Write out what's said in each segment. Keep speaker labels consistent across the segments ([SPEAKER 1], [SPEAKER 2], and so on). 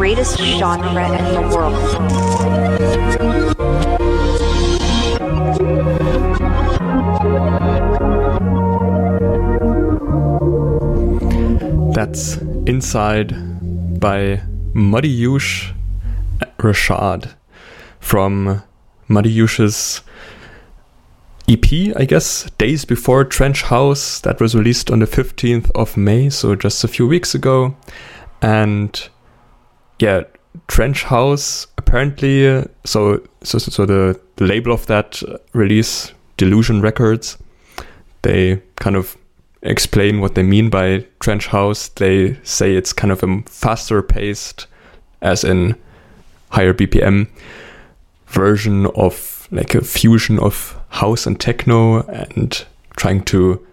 [SPEAKER 1] greatest genre in the world.
[SPEAKER 2] That's Inside by Muddy-Yoush Rashad from Muddy-Yoush's EP, I guess, Days Before Trench House, that was released on the 15th of May, so just a few weeks ago. And yeah, Trench House apparently, so the label of that release, Delusion Records, they kind of explain what they mean by Trench House. They say it's kind of a faster paced, as in higher BPM, version of like a fusion of house and techno, and trying to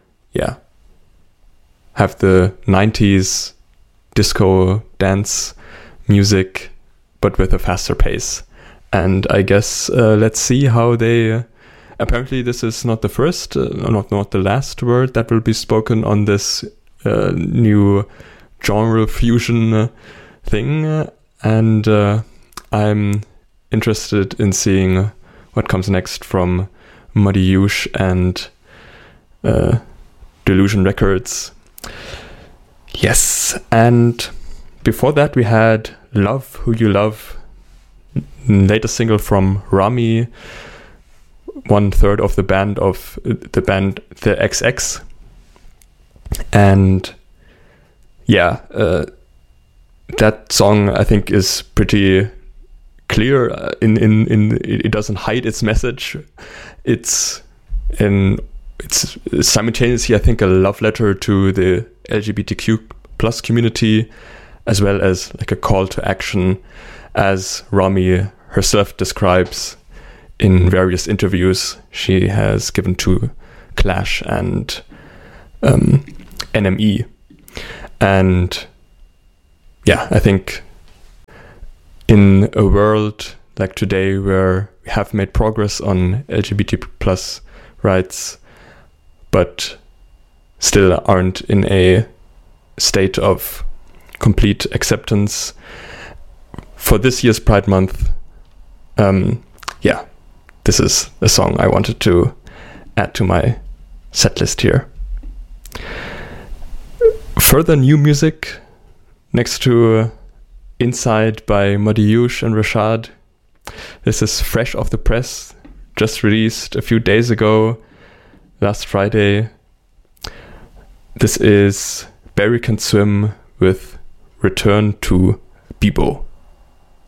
[SPEAKER 2] have the 90s disco dance music but with a faster pace. And I guess let's see how they apparently this is not the first not the last word that will be spoken on this new genre fusion thing, and I'm interested in seeing what comes next from Muddy-Yoush and Delusion Records. Yes, and before that we had Love Who You Love, latest single from Rami, 1/3 of the band The XX. And that song I think is pretty clear in it doesn't hide its message. It's simultaneously, I think, a love letter to the LGBTQ plus community, as well as like a call to action, as Rami herself describes in various interviews she has given to Clash and NME. And I think in a world like today where we have made progress on LGBT plus rights, but still aren't in a state of complete acceptance, for this year's Pride Month, this is a song I wanted to add to my set list here. Further new music next to Inside by Muddy-Yoush and Rashad. This is fresh off the press, just released a few days ago, last Friday. This is Barry Can Swim with Return to Bebo.